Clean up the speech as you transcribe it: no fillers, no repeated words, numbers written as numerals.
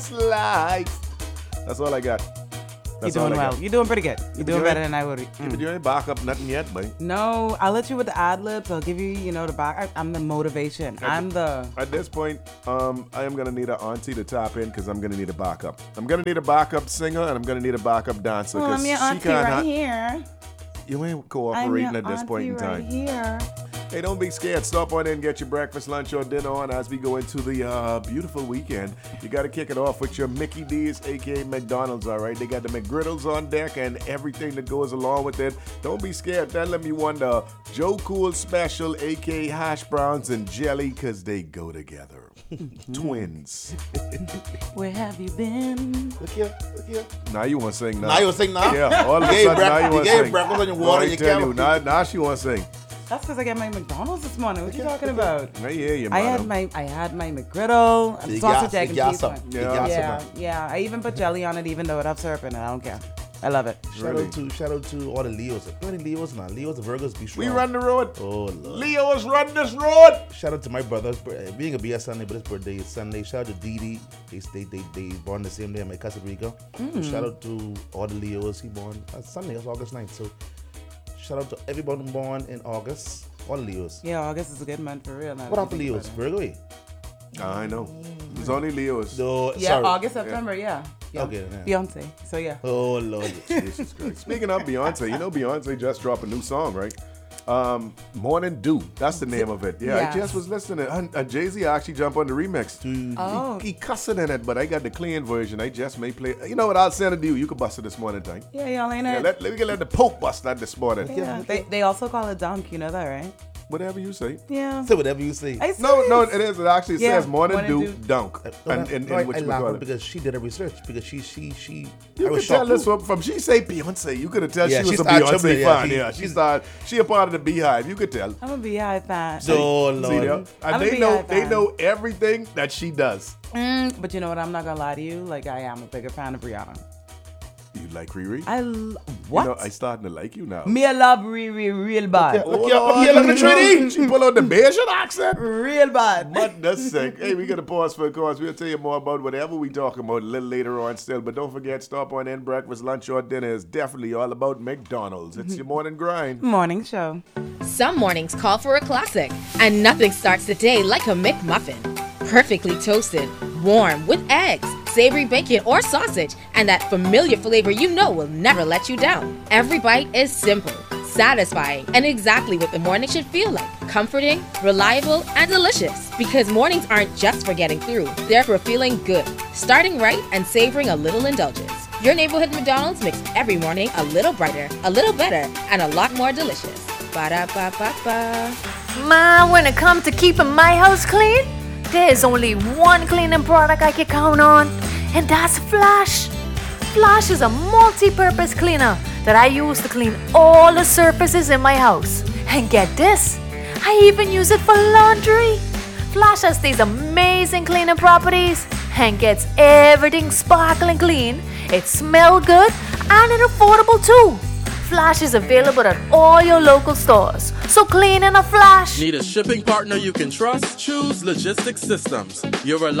life. That's all I got. You're doing well. You're doing pretty good. You're doing better than I would. You ain't back up nothing yet, boy. No, I'll let you with the ad libs. I'll give you, the back. I'm the motivation. At this point, I am gonna need an auntie to tap in because I'm gonna need a backup. I'm gonna need a backup singer and I'm gonna need a backup dancer. Oh, I'm your auntie right here. You ain't cooperating at this point in time. Right here. Hey, don't be scared. Stop on in and get your breakfast, lunch, or dinner on as we go into the beautiful weekend. You got to kick it off with your Mickey D's, a.k.a. McDonald's, all right? They got the McGriddles on deck and everything that goes along with it. Don't be scared. Tell them you want the Joe Cool Special, a.k.a. hash browns and jelly, because they go together. Twins. Where have you been? Look here. Now you want to sing now. Now you want to sing now? Yeah, all of a sudden now you want to sing. breakfast on your water and your camera. Now she want to sing. That's because I got my McDonald's this morning. What are you talking about? I hear you, I had my McGriddle, and sausage, egg, and cheese one. Yeah. I even put jelly on it, even though it has syrup in it. I don't care. I love it. Shout out to all the Leos. How many Leos now? Leos, the Virgos, be strong. We run the road. Oh, Lord. Leos run this road. Shout out to my brother. Being a BS Sunday, but his birthday is Sunday. Shout out to Dee Dee. They born the same day as my cousin Rico. So shout out to all the Leos. He born Sunday. That's August 9th. So shout out to everyone born in August. All Leos. Yeah, August is a good month for real. What happened to Leos? Virgo? I know. There's only Leos. No, yeah, sorry. August, September, yeah. Okay. Yeah. Beyonce. So yeah. Oh Lord. Jesus Christ. Speaking of Beyonce, Beyonce just dropped a new song, right? Morning Dew. That's the name of it. Yeah, yes. I just was listening. And Jay-Z actually jumped on the remix. He cussing in it, but I got the clean version. I just may play. You know what? I'll send it to you. You can bust it this morning, time. Yeah, y'all ain't it. Let the Pope bust that this morning. Yeah. They also call it dunk. You know that, right? Whatever you say. Yeah. Say whatever you say. No, it is. It actually says morning dew dunk. I laugh because she did a research because she you could tell this from she say Beyonce. You could have tell she was a Beyonce fan. Yeah, she a part of the Beehive. You could tell. I'm a Beehive fan. So Lord. And they know everything that she does. But you know what? I'm not gonna lie to you. Like, I am a bigger fan of Rihanna. You like Riri? What? I starting to like you now. Me, I love Riri real bad. Look at the Trinity. She pull out the Bayesian accent. Real bad. But that's sick. Hey, we got to pause for a cause. We'll tell you more about whatever we talking about a little later on still. But don't forget, stop on in. Breakfast, lunch, or dinner is definitely all about McDonald's. It's your morning grind. Morning show. Some mornings call for a classic, and nothing starts the day like a McMuffin. Perfectly toasted, warm, with eggs, savory bacon or sausage, and that familiar flavor you know will never let you down. Every bite is simple, satisfying, and exactly what the morning should feel like. Comforting, reliable, and delicious. Because mornings aren't just for getting through, they're for feeling good, starting right, and savoring a little indulgence. Your neighborhood McDonald's makes every morning a little brighter, a little better, and a lot more delicious. Ba-da-ba-ba-ba. Ma, when it comes to keeping my house clean, there's only one cleaning product I can count on, and that's Flash. Flash is a multi-purpose cleaner that I use to clean all the surfaces in my house. And get this, I even use it for laundry. Flash has these amazing cleaning properties and gets everything sparkling clean. It smells good and it's affordable too. Flash is available at all your local stores. So clean in a flash. Need a shipping partner you can trust? Choose Logistics Systems. Your reliable